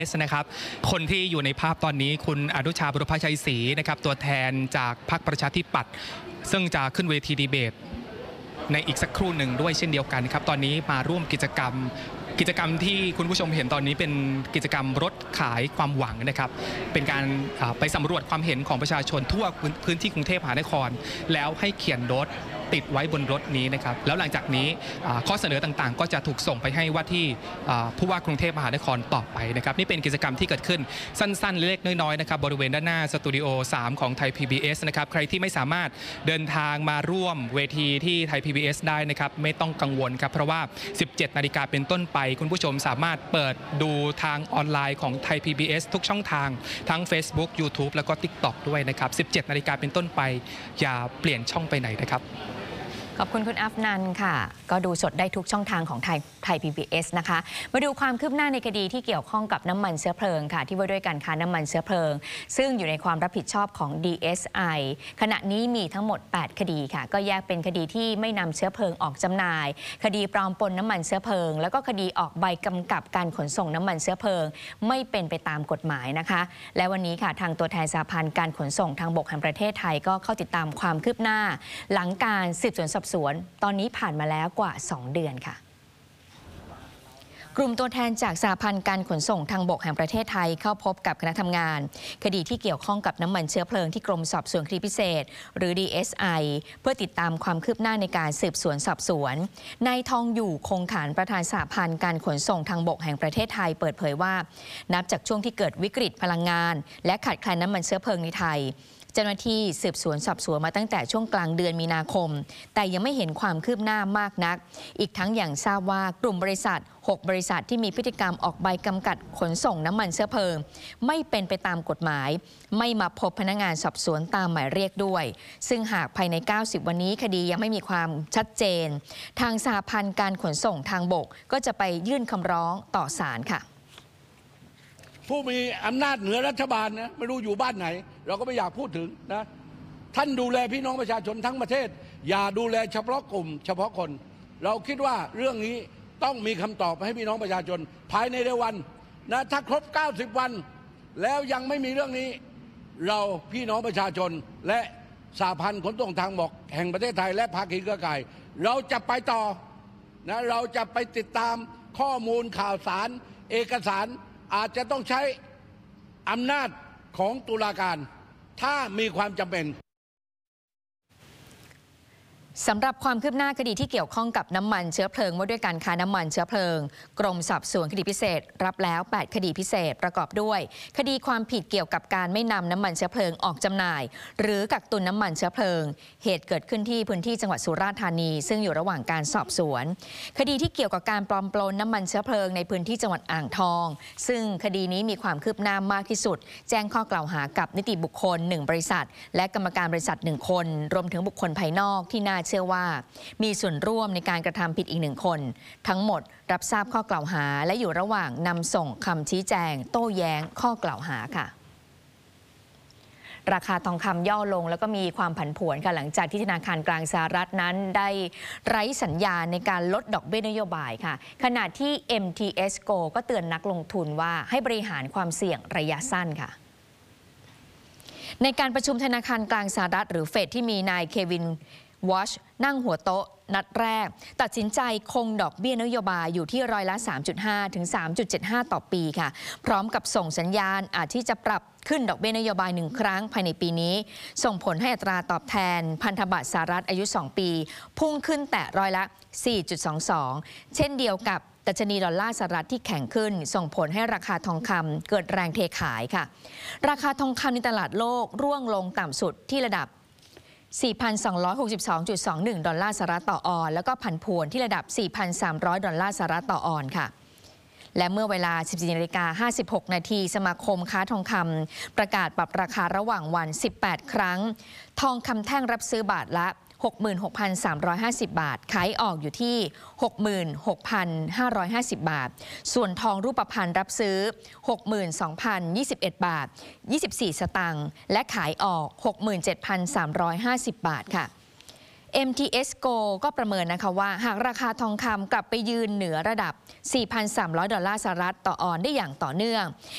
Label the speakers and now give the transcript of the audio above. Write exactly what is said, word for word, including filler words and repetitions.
Speaker 1: นะครับคนที่อยู่ในภาพตอนนี้คุณอนุชาบุรพชัยศรีนะครับตัวแทนจากพรรคประชาธิปัตย์ซึ่งจะขึ้นเวทีดีเบตในอีกสักครู่หนึ่งด้วยเช่นเดียวกันครับตอนนี้มาร่วมกิจกรรมกิจกรรมที่คุณผู้ชมเห็นตอนนี้เป็นกิจกรรมรถขายความหวังนะครับเป็นการไปสำรวจความเห็นของประชาชนทั่วพื้นที่กรุงเทพมหานครแล้วให้เขียนโน้ตติดไว้บนรถนี้นะครับแล้วหลังจากนี้ข้อเสนอต่างๆก็จะถูกส่งไปให้ว่าที่ผู้ว่ากรุงเทพมหานครต่อไปนะครับนี่เป็นกิจกรรมที่เกิดขึ้นสั้นๆเล็กน้อยๆนะครับบริเวณด้านหน้าสตูดิโอสามของไทย พี บี เอส นะครับใครที่ไม่สามารถเดินทางมาร่วมเวทีที่ไทย พี บี เอส ได้นะครับไม่ต้องกังวลครับเพราะว่า สิบเจ็ดนาฬิกาเป็นต้นไปคุณผู้ชมสามารถเปิดดูทางออนไลน์ของไทย พี บี เอส ทุกช่องทางทั้ง Facebook YouTube แล้วก็ ติ๊กต็อก ด้วยนะครับสิบเจ็ดนาฬิกาเป็นต้นไปอย่าเปลี่ยนช่องไปไหนนะครับ
Speaker 2: ขอบคุณคุณอัฟนันค่ะก็ดูสดได้ทุกช่องทางของไทยไทย พี บี เอส นะคะมาดูความคืบหน้าในคดีที่เกี่ยวข้องกับน้ำมันเชื้อเพลิงค่ะที่ว่าด้วยการค้าน้ำมันเชื้อเพลิงซึ่งอยู่ในความรับผิดชอบของ ดี เอส ไอ ขณะนี้มีทั้งหมดแปดคดีค่ะก็แยกเป็นคดีที่ไม่นำเชื้อเพลิงออกจำหน่ายคดีปลอมปนน้ำมันเชื้อเพลิงแล้วก็คดีออกใบกำกับการขนส่งน้ำมันเชื้อเพลิงไม่เป็นไปตามกฎหมายนะคะและวันนี้ค่ะทางตัวแทนสหพันธ์การขนส่งทางบกแห่งประเทศไทยก็เข้าติดตามความคืบหน้าหลังการสืบสวนสอบสวนตอนนี้ผ่านมาแล้วกว่าสองเดือนค่ะกลุ่มตัวแทนจากสหพันธ์การขนส่งทางบกแห่งประเทศไทยเข้าพบกับคณะทำงานคดีที่เกี่ยวข้องกับน้ำมันเชื้อเพลิงที่กรมสอบสวนคดีพิเศษหรือ ดี เอส ไอ เพื่อติดตามความคืบหน้าในการสืบสวนสอบสวนนายทองอยู่คงขานประธานสหพันธ์การขนส่งทางบกแห่งประเทศไทยเปิดเผยว่านับจากช่วงที่เกิดวิกฤตพลังงานและขาดแคลนน้ำมันเชื้อเพลิงในไทยเจ้าหน้าที่สืบสวนสอบสวนมาตั้งแต่ช่วงกลางเดือนมีนาคมแต่ยังไม่เห็นความคืบหน้ามากนักอีกทั้งอย่างทราบว่ากลุ่มบริษัทหกบริษัทที่มีพฤติกรรมออกใบกำกับขนส่งน้ำมันเชื้อเพลิงไม่เป็นไปตามกฎหมายไม่มาพบพนักงานสอบสวนตามหมายเรียกด้วยซึ่งหากภายในเก้าสิบวันนี้คดียังไม่มีความชัดเจนทางสหพันธ์การขนส่งทางบกก็จะไปยื่นคำร้องต่อศาลค่ะ
Speaker 3: ผู้มีอำนาจเหนือรัฐบาลนะไม่รู้อยู่บ้านไหนเราก็ไม่อยากพูดถึงนะท่านดูแลพี่น้องประชาชนทั้งประเทศอย่าดูแลเฉพาะกลุ่มเฉพาะคนเราคิดว่าเรื่องนี้ต้องมีคำตอบให้พี่น้องประชาชนภายในเร็ววันนะถ้าครบเก้าสิบวันแล้วยังไม่มีเรื่องนี้เราพี่น้องประชาชนและสหพันธ์ขนส่งทางบกแห่งประเทศไทยและภาคีเครือข่ายเราจะไปต่อนะเราจะไปติดตามข้อมูลข่าวสารเอกสารอาจจะต้องใช้อำนาจของตุลาการถ้ามีความจำเป็น
Speaker 2: สำหรับความคืบหน้าคดีที่เกี่ยวข้องกับน้ำมันเชื้อเพลิงว่าด้วยการค้าน้ำมันเชื้อเพลิงกรมสอบสวนคดีพิเศษรับแล้วแปดคดีพิเศษประกอบด้วยคดีความผิดเกี่ยวกับการไม่นำน้ำมันเชื้อเพลิงออกจำหน่ายหรือกักตุนน้ำมันเชื้อเพลิงเหตุเกิดขึ้นที่พื้นที่จังหวัดสุราษฎร์ธานีซึ่งอยู่ระหว่างการสอบสวนคดีที่เกี่ยวกับการปลอมปนน้ำมันเชื้อเพลิงในพื้นที่จังหวัดอ่างทองซึ่งคดีนี้มีความคืบหน้ามากที่สุดแจ้งข้อกล่าวหากับนิติบุคคลหนึ่งบริษัทและกรรมการบริษัทหนึ่งคนรวมถึงบุคคลภายนอกที่น่าเชื่อว่ามีส่วนร่วมในการกระทำผิดอีกหนึ่งคนทั้งหมดรับทราบข้อกล่าวหาและอยู่ระหว่างนำส่งคำชี้แจงโต้แย้งข้อกล่าวหาค่ะราคาทองคำย่อลงแล้วก็มีความผันผวนค่ะหลังจากที่ธนาคารกลางสหรัฐนั้นได้ไร้สัญญาณในการลดดอกเบี้ยนโยบายค่ะขณะที่ เอ็ม ที เอส Go ก็เตือนนักลงทุนว่าให้บริหารความเสี่ยงระยะสั้นค่ะในการประชุมธนาคารกลางสหรัฐหรือเฟดที่มีนายเควินวอชนั่งหัวโต๊ะนัดแรกตัดสินใจคงดอกเบี้ยนโยบายอยู่ที่ร้อยละ สามจุดห้า ถึง สามจุดเจ็ดห้า ต่อปีค่ะพร้อมกับส่งสัญญาณอาจที่จะปรับขึ้นดอกเบี้ยนโยบายหนึ่งครั้งภายในปีนี้ส่งผลให้อัตราตอบแทนพันธบัตรสหรัฐอายุสองปีพุ่งขึ้นแต่ร้อยละ สี่จุดสองสอง เช่นเดียวกับดัชนีดอลลาร์สหรัฐที่แข็งขึ้นส่งผลให้ราคาทองคำเกิดแรงเทขายค่ะราคาทองคำในตลาดโลกร่วงลงต่ำสุดที่ระดับสี่พันสองร้อยหกสิบสองจุดสองหนึ่ง ดอลลาร์สหรัฐต่อออนซ์แล้วก็ผันผวนที่ระดับ สี่พันสามร้อย ดอลลาร์สหรัฐต่อออนซ์ค่ะและเมื่อเวลา สิบสี่นาฬิกาห้าสิบหก นาทีสมาคมค้าทองคำประกาศปรับราคาระหว่างวันสิบแปดครั้งทองคำแท่งรับซื้อบาทละ หกหมื่นหกพันสามร้อยห้าสิบ บาทขายออกอยู่ที่ หกหมื่นหกพันห้าร้อยห้าสิบ บาทส่วนทองรูปพรรณรับซื้อ หกหมื่นสองพันยี่สิบเอ็ด บาทยี่สิบสี่สตางค์และขายออก หกหมื่นเจ็ดพันสามร้อยห้าสิบ บาทค่ะเอ็ม ที เอส Go ก็ประเมินนะคะว่าหากราคาทองคำกลับไปยืนเหนือระดับ สี่พันสามร้อย ดอลลาร์สหรัฐต่อออนซ์ได้อย่างต่อเนื่อง